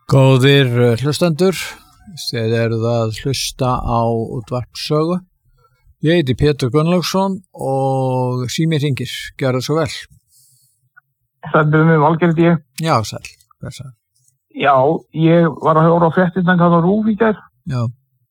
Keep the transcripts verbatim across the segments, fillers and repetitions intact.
Góðir hlustendur, þið eruð að hlusta á útvarpssögu. Ég heiti Pétur Gunnlaugsson og sími hringir, gjörðu svo vel. Sæll með Valgerði ég. Já, sæll, hver sæll. Já, ég var að höra á fréttirnar hvað á RÚV í gær. Já.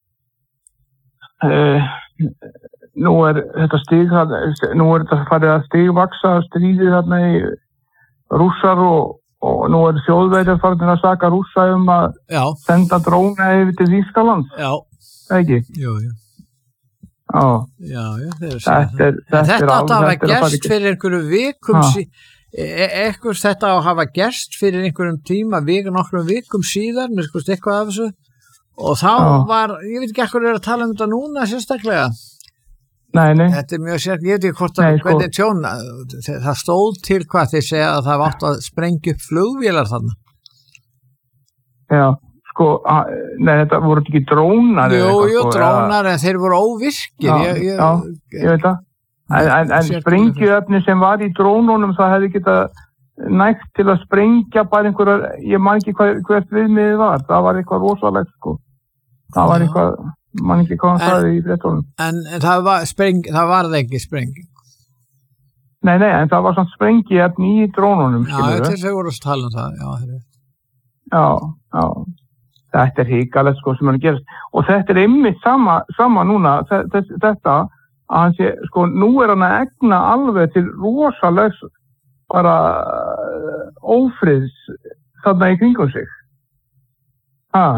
Uh, nú er þetta stig, nú er þetta farið að stigvaksa stríðið þarna í Rússar og og nú er þjóðverjar farin að saka Rússa um að Já. senda dróna yfir til Þýskalands. Já. Ekki? Jú, jú. Já. Já, já, þeir eru Þetta er, þetta þetta er átt að hafa þetta er gerst ekki- fyrir einhverju vikum Ha. sí, e eitthvað þetta á að hafa gerst fyrir einhverjum tíma, vik, nokkrum vikum síðar, mér skoðst eitthvað af þessu og þá Já. var, ég veit ekki ekkur er að tala um þetta núna sérstaklega. Nei, nei. Þetta er mjög sér, ég veit ekki hvort Nei, að sko. hvernig tjón, það stóð til hvað þeir segja að það átt að sprengja upp flugvélar þarna. Já, sko, að, nei, þetta voru ekki drónar. eða Jú, eitthvað, jú, sko, drónar, en þeir voru óvirkir. Já, ég, ég, já, ég veit það. En, en, en Sérkennileg. sprengjuefni sem var í drónunum, það hefði getað nægt til að sprengja bara einhverjar, ég man ekki hvað, hvert viðmiðið var. Það var eitthvað rosalegt, sko. Það var Já. eitthvað, man ekki hvað hann En- sagði í fréttunum. En, en það var spreng, það var það ekki sprenging. Nei, nei, en það var svona sprengiefni í drónunum, Já, skilur þeir voru að tala um það, já, þeir Já, já. Þetta er hrikalegt, sko, sem hann gerast. Og þetta er einmitt sama, sama núna, þetta, þetta, að hann sé, sko, nú er hann að egna alveg til rosalegs bara uh, ófriðs þarna í kringum sig. Ha,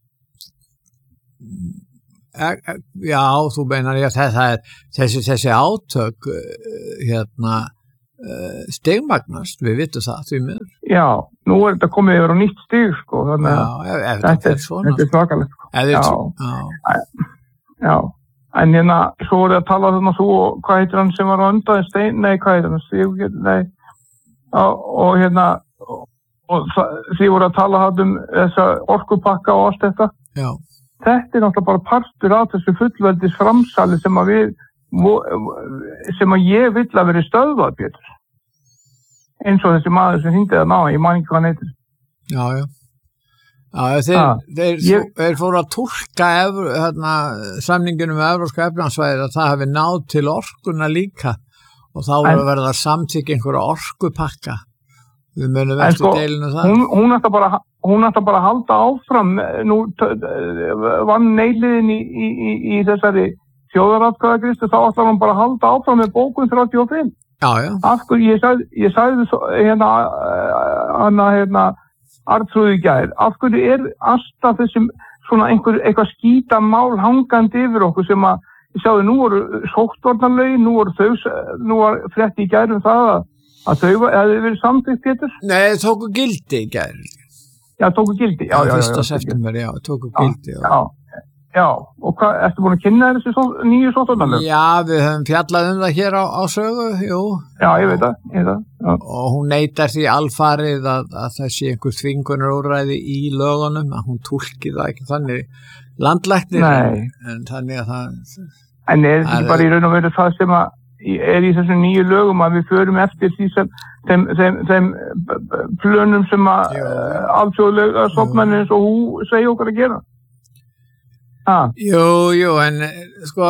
E, e, já, þú beinar ég að það er þessi, þessi átök uh, hérna uh, stigmagnast, við vitum það því miður. já, nú er þetta komið yfir á nýtt stig, sko, þannig Já, að ef, ef þetta þetta er, er svona. þetta er svakalegt, sko. Ef já. þetta- já. Já, en hérna, svo voru að tala þarna þú og hvað heitir hann sem var á undan stein, nei, hvað heitir hann, Stig, nei, já, og hérna, og, og það- þið voru að tala þarna um þessa orkupakka og allt þetta. Já, Þetta er náttúrulega bara partur af þessu fullveldis framsali sem að við, sem að ég vill að veri stöðvað, Pétur. Eins og þessi maður sem hringdi að ná, ég man ekki hvað hann heitir. já, já. Já, þeir, Ha, þeir, ég- þeir fóru að túlka evru, hérna, samninginu með Evrópska efnahagsvæðið að það hafi náð til orkuna líka og þá voru En- verið að samþykja einhverja orkupakka. Við munum En eftir sko, deilinu það. hún, hún ætla bara, hún ætla bara að halda áfram, nú vann neiliðin í, í, í, í þessari þjóðaratkvæðagristu, þá ætla hún bara að halda áfram með bókun þrjátíu og fimm. Já, já. Af hverju, ég sagði, ég sagði svo, hérna, hana, hérna, Arnþrúði í gær, af hverju er alltaf þessum svona einhver, eitthvað skýta mál hangandi yfir okkur sem að, ég sagði, nú voru sóttvarnarlögin, nú voru þau, nú var frétt í gær um það að, að þau var- hefði verið samþykkt, Pétur. Nei, tóku gildi í gær. Já, tóku gildi. Já, já, já. fyrsta já, september, já, tóku já, gildi. já, já, og hvað, ertu búin að kynna þér þessi só- nýju sóttvarnarlög? Já, við höfum fjallað um það hér á, á sögu, jú. Já, ég veit það, ég veit það, já. Og hún neitar því alfarið að, að það sé einhver þvingunarúrræði í lögunum, að hún túlki það ekki þannig landlæknir, Nei. en, en þannig að það... En er þetta Það ekki er- bara í raun og veru það sem að er í þessum nýju lögum að við förum eftir því sem þeim, þeim, þeim b- b- plönum sem að Jú. alþjóðlega stofnanir eins og hú segja okkar að gera? Ha, Jú, jú, en eh, sko,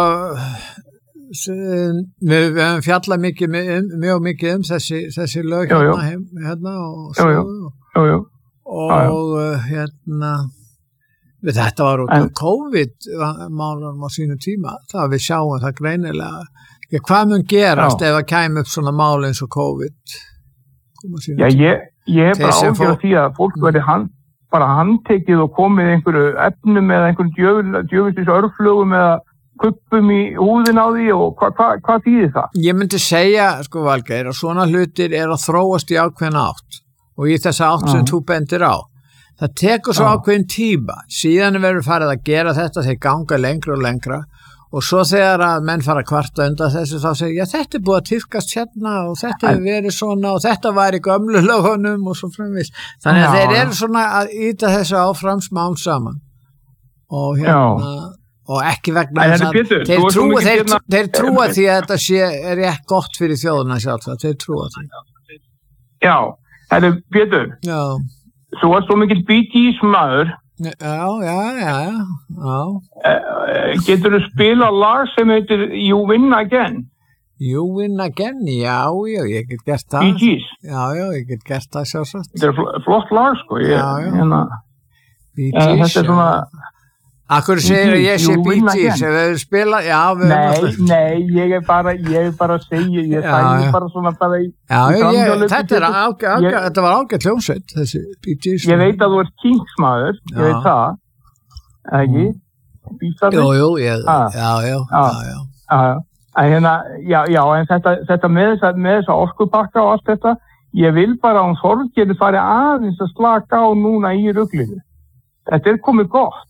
s- við, við höfum fjallað mikið, mi- um, mjög mikið um þessi, þessi lög Jú, jú. hérna, heim, hérna og Jú, jú. sögu. jú, jú. Og uh, hérna við þetta var út af En- COVID-málum á sínu tíma, það við sjáum það greinilega. Ja, hvað mun gerast Já. ef að kæmi upp svona mál eins og COVID? Koma á sínu Já, tíma? ég, ég hef Þeir bara sem ágjörð fá- af því að fólk verði hann, bara handtekið og komið einhverju efnum eða einhverjum djöfistis örflögum eða kuppum í húðin á því og hvað hva, hva þýðir það? Ég myndi segja, sko Valgeir, að svona hlutir er að þróast í ákveðna átt og í þessa átt sem Já. þú bendir á. Það tekur svo Já. ákveðin tíma, síðan verður farið að gera þetta, þeir ganga lengra og lengra og svo þegar að menn fara að kvarta undan þessu þá segir, já þetta er búið að týrkast hérna og þetta hefur verið svona og þetta var í gömlu lögunum og svo framvís. Þannig að Já, þeir já. eru svona að íta þessu áfram smám saman og hérna og ekki vegna En þess þetta að Pétur, þeir þú ert svo trúa, mikið þeir, hérna- þeir trúa því að þetta sé er rétt gott fyrir þjóðuna sjálf, þeir trúa því. Já, herru, Pétur, Já, þú varst svo mikill Bee Gees maður. Já, já, já, já. Uh, getur þú spilað lag sem heitir You Win Again? You Win Again, já, já, ég get gert það. Bee Gees? Já, já, ég get gert það sjálfsagt. Þetta er flott lag, sko. Ég, já, já. Hérna, Bee Gees, uh, þetta er svona... Akkur segir að ég sé Bee Gees, ef við spila, já, við Nei, alltaf... nei, ég er bara, ég er bara að segja, ég sagði bara svona bara í... Já, já, ég, þetta er ágætt, ágætt, þetta var ágætt hljómsveit, þessi Bee Gees. Ég veit að þú ert Kingsmaður, ég veit það, ekki? Bísarður? Jú, jú, ég, ah. já, já, já, já. Já, já, en hérna, já, já, en þetta, þetta með þessa, með þessa orkubakka og allt þetta, ég vil bara að hún Þorgeir fari aðeins að slaka á núna í ruglinu. Þetta er komið gott.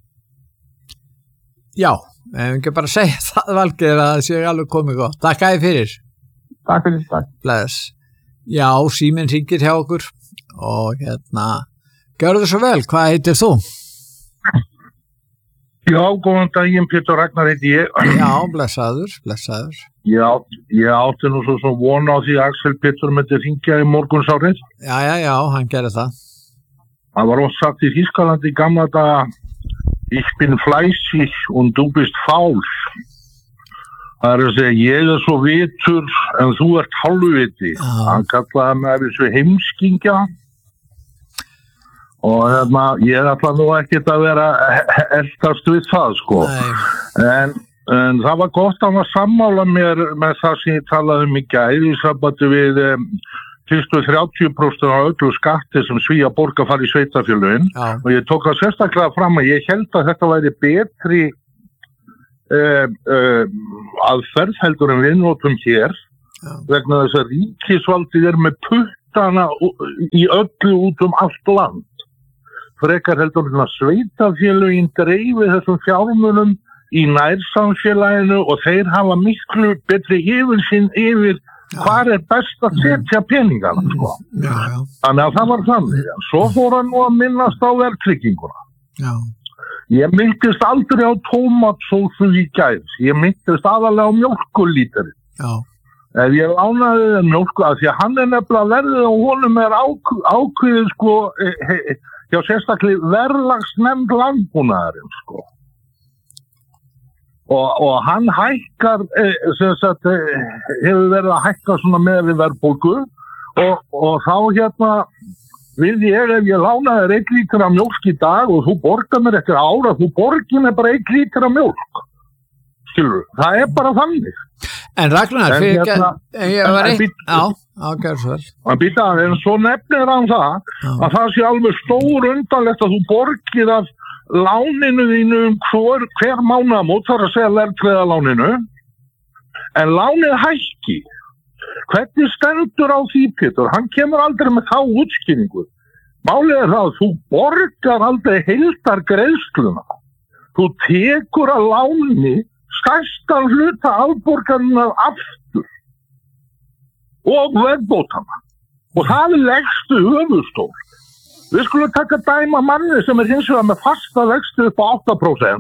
Já, en ekki bara segja það Valgeir að það sé alveg komið gott. Takk að þið fyrir. Takk fyrir, takk. Bless. Já, síminn hringir hjá okkur og hérna, gjörðu svo vel, hvað heitir þú? Já, góðan daginn, Pétur Ragnar heiti ég. Já, blessaður, blessaður. Já, ég átti nú svo svo vona á því að Axel Pétur myndi hringja í morgunsárið. Já, já, já, hann gerir það. Það var oft sagt í Þýskalandi í gamla daga, ich bin fleißig und du bist faul. Það er að segja, ég er svo vitur en þú ert hálfviti. Ah. Hann kallaði mig að þessu heimskingja. Og hérna, ég ætla nú ekkert að vera eldast við það, sko. En, en það var gott að maður sammála mér með það sem ég talaði um í gær í sambandi við um, fyrstu þrjátíu prósent af öllu skatti sem Svía borga fara í sveitarfélögin og ég tók það sérstaklega fram að ég held að þetta væri betri uh, uh, aðferð heldur en við notum hér Já. Vegna þess að ríkisvaldið er með puttana í öllu út um allt land frekar heldur en að sveitarfélögin dreifi þessum fjármunum í nærsamfélaginu og þeir hafa miklu betri yfirsýn yfir hvað er best að setja peningana, sko. Já, já. Þannig að það var þannig. Svo fór hann nú að minnast á verðtrygginguna. Já. Ég myndist aldrei á tómatsósu í gær. Ég myndist aðalega á mjólkulítari. Já. Ef ég lánaði það mjólku, af því að hann er nefnilega verðið og honum er ákveð, ákveðið, sko, hjá sérstaklega verðlagsnefnd landbúnaðarinn, sko. Og, og hann hækkar, eh, sem sagt, eh, hefur verið að hækka svona með við verðbólgu og, og þá hérna við ég ef ég lánaði einn lítur af mjólk í dag og þú borgar mér eftir ára, þú borgir mér bara einn lítur af mjólk. Skilur, það er bara þannig. En Ragnar, en fyrir hérna, en ég var eitt, já, ágjör svo vel. En býta, en svo nefnir hann það já. Að það sé alveg stór undanlegt að þú borgir af láninu þínu hver, hver mánaðamót þarf að segja verðtryggða láninu en lánið hækki hvernig stendur á því Pétur hann kemur aldrei með þá útskýringu málið er það að þú borgar aldrei heildar greiðsluna þú tekur að láni stærstan hluta afborgarinnar aftur og verðbótana og það er leggstu höfuðstól. Við skulum taka dæma manni sem er hins vegar með fasta vexti upp á átta prósent.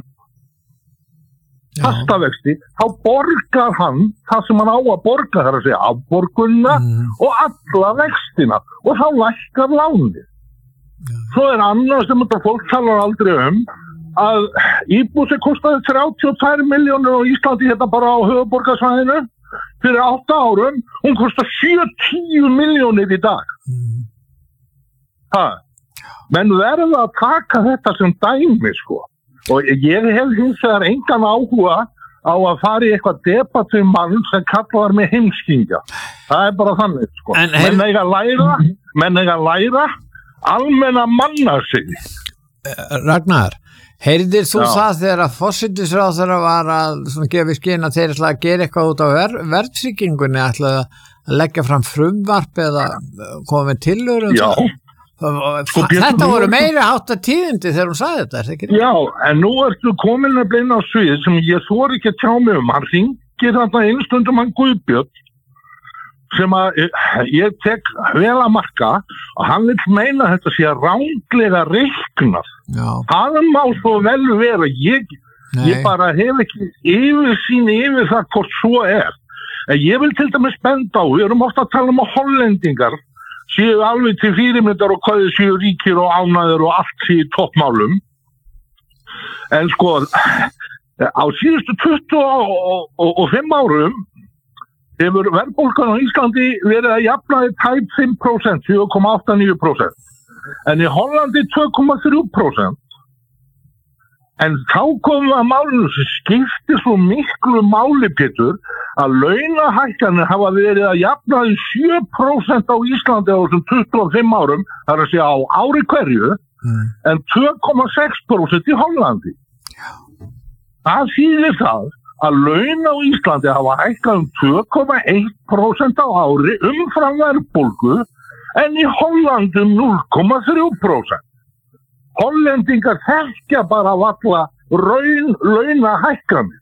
Fasta vexti, þá borgar hann það sem hann á að borga, það er að segja afborgunna mm. og alla vextina og þá lækkar lánið. Ja. Svo er annað sem þetta fólk talar aldrei um að íbúð sem kostaði þrjátíu og tvær milljónir á Íslandi þetta bara á höfuðborgarsvæðinu fyrir átta árum, hún kostar sjötíu milljónir í dag. Mm. Það menn verða að taka þetta sem dæmi sko og ég hef hins vegar engan áhuga á að fara í eitthvað debatt um mann sem kallar með heimskingja það er bara þannig sko en, menn eiga að læra menn eiga að læra almenna manna sig Ragnar, heyrðir þú Já. Það þegar að forsætisráðherra var að svona gefa í skyn að þeir ætla að gera eitthvað út á ver, verðtryggingunni ætla að leggja fram frumvarp eða koma með tillögur um það Sko, þetta voru meiri hátta tíðindi þegar hún sagði þetta, er það ekki? Já, en nú ertu komin að beina á svið sem ég þori ekki að tjá mig um. Hann ringir þarna einstundum hann Guðbjörn sem að ég tek vel að marka og hann vil meina þetta sé að ránglega reiknað. Það má svo vel vera. Ég, ég bara hef ekki yfirsýn yfir það hvort svo er. En ég vil til dæmis benda á, við erum ofta að tala um að hollendingar séu alveg til fyrirmyndar og hvað þið séu ríkir og ánæður og allt sé í toppmálum. En sko, á síðustu tuttugu og fimm árum hefur verðbólgan á Íslandi verið að jafnaði tæp fimm prósent, sjö komma átta níu prósent. En í Hollandi tvö komma þrjú prósent. En þá komum við að málinu sem skiptir svo miklu máli, Pétur, að launahækkanir hafa verið að jafnaði sjö prósent á Íslandi á þessum tuttugu og fimm árum, það er að segja á ári hverju, mm. en tvö komma sex prósent í Hollandi. Það þýðir það að laun á Íslandi hafa hækkað um tvö komma eitt prósent á ári umfram verðbólgu en í Hollandi um núll komma þrjú prósent. Hollendingar þekkja bara valla raun, launahækkanir.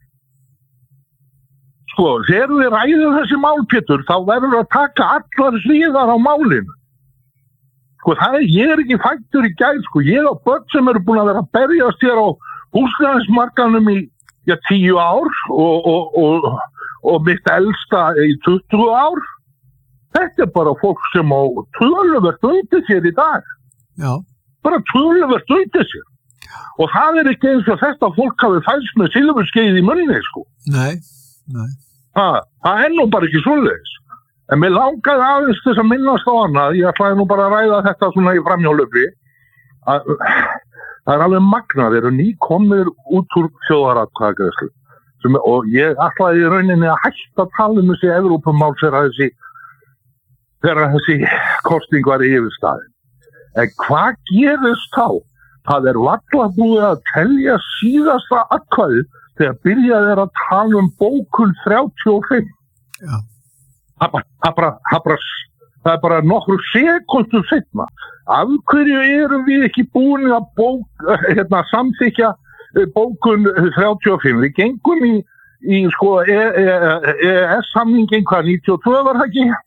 Sko, þegar við ræðum þessi mál, Pétur, þá verður að taka allar hliðar á málinu. Sko, það er, ég er ekki fættur í gær, sko, ég á börn sem eru búin að vera að berjast hér á húsnæðismarkaðnum í ja, tíu ár og, og, og, og mitt elsta í tuttugu ár. Þetta er bara fólk sem á töluvert undir sér í dag. Já. Bara töluvert undir sér. Og það er ekki eins og þetta fólk hafi fæst með silfurskeið í munni, sko. Nei, nei. Það, það er nú bara ekki svoleiðis. En mér langaði aðeins þess að minnast á annað, ég ætlaði nú bara að ræða þetta svona í framhjólöfi, að það er alveg magnað, þeir eru nýkomnir út úr þjóðaratkvæðagreiðslu. Og ég ætlaði í rauninni að hætta að tala um þessi Evrópumál þegar þessi, þegar þessi kosning var í yfirstaðin. En hvað gerist þá? Það er varla búið að telja síðasta atkvæðið þegar byrjaði þeir að tala um bókun þrjátíu og fimm. Já. Það, bara, það, bara, það, bara, það er bara nokkru sekundum seinna. Af hverju erum við ekki búin að bók, hérna, samþykja bókun þrjátíu og fimm? Við gengum í, í sko, E E S-samningin hvað níutíu og tvö var það ekki?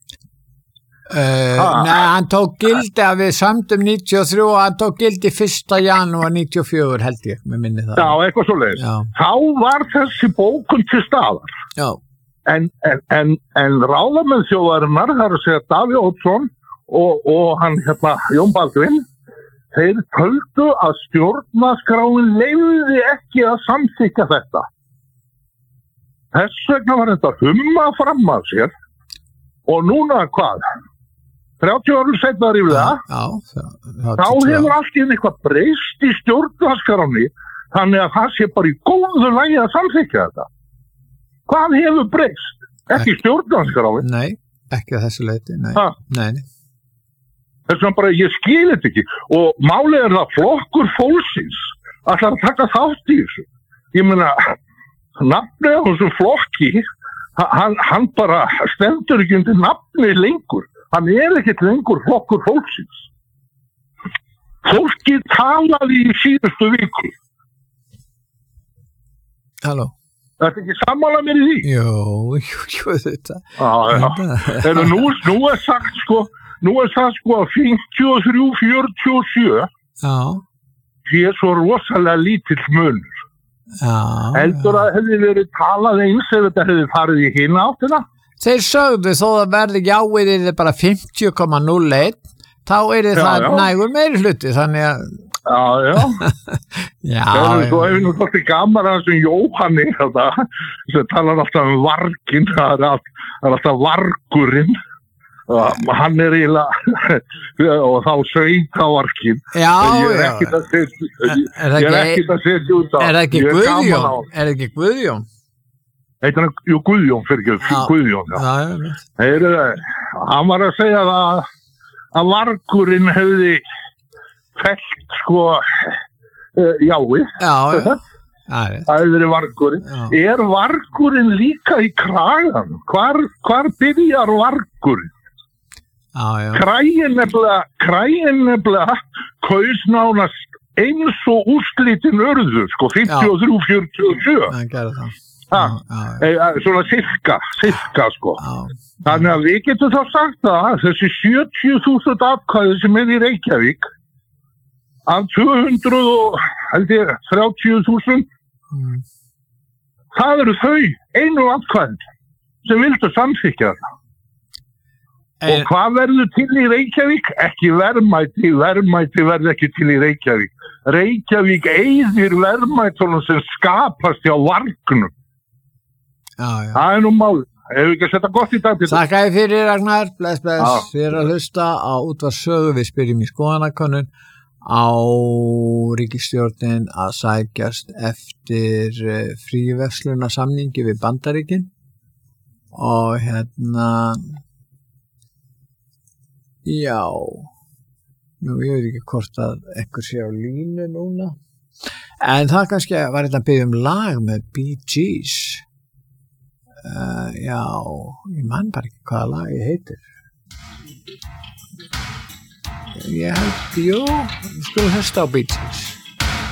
Uh, nei, hann tók gildi að við samtum níutíu og þrjú og hann tók gildi fyrsta janúar níutíu og fjögur held ég, með minni það. Já, eitthvað svo leiðis. Þá var þessi bókun til staðar. Já. En, en, en, en ráðamenn þjóðarinnar, það er að segja Davíð Oddsson og, og hann hérna Jón Baldvin, þeir töldu að stjórnarskráin leyfði ekki að samþykja þetta. Þess vegna var þetta humma fram að sér og núna hvað? þrjátíu árum seinna ríflega, þá hefur allt í eitthvað breyst í stjórnarskráni, þannig að það sé bara í góðu lagi að samþykja þetta. Hvað hefur breyst? Ekki stjórnarskráni. Nei, ekki að þessu leyti, nei. nei, nei. Þess vegna bara, ég skil þetta ekki. Og málið er það flokkur fólksins ætlar að taka þátt í þessu. Ég meina, nafnið á þessum flokki, hann, hann bara stendur ekki undir nafni lengur. Hann er ekkert lengur flokkur fólksins. Fólkið talaði í síðustu viku. Halló. Það er ekki sammála mér í því? Jú, jú, jú, þetta. Já, já. En nú, nú er sagt sko, nú er sagt sko að fimmtíu og þrjú fjörutíu og sjö. Já. Það er svo rosalega lítill munur. Já. Heldur að hefði verið talað eins ef þetta hefði farið í hina áttina? Þeir sögðu þó að verði jáið er bara fimmtíu komma núll eitt, þá er það já, já. nægur meiri hluti, þannig að... Já, já. já, það er já. svo hefur nú þótti gaman að þessum Jóhanni, þetta, sem talar alltaf um varginn, það er, all, það er alltaf vargurinn, og hann er eiginlega, og þá sveit á varginn. Já, ég er ekkert að setja, ég er ekkert að setja út á. Er það ekki Guðjón? Er það ekki Guðjón? Heitir hann, jú, Guðjón, fyrir ekki, Guðjón, já. Já, já. Heitir það, hann var að segja það að vargurinn hefði felt, sko, uh, jáið. Já, já. Það hefði verið vargurinn. Já. Er vargurinn líka í kragan? Hvar, hvar byrjar vargurinn? Já, já. Kræin nefnilega, kræin nefnilega, kaus nánast eins og úrslitin örðu, sko, fimmtíu og þrjú fjörutíu og sjö. Það gerði það. Ha, e, svona sirka, sirka sko. Þannig að við getum þá sagt að þessi sjötíu þúsund atkvæði sem er í Reykjavík af tvö hundruð og held ég þrjátíu þúsund mm. það eru þau einu atkvæði sem vildu samþykja það. En, og hvað verður til í Reykjavík? Ekki verðmæti, verðmæti verður ekki til í Reykjavík. Reykjavík eyðir verðmætunum sem skapast hjá vargnum. Já, já. Það er nú mál. Hefur ekki að setja gott í dag? Þakka þér fyrir, Ragnar. Bless, bless. Þið er að hlusta á Útvarpssögu. Við spyrjum í skoðanakönnun á ríkisstjórnin að sækjast eftir fríverslunarsamningi við Bandaríkin og hérna já nú ég veit ekki hvort að ekkur sé á línu núna en það kannski var þetta að byggja um lag með Bee Gees uh, já ég man bara ekki hvaða lag ég heitir ég held, jú, við skulum hlusta á Bee Gees.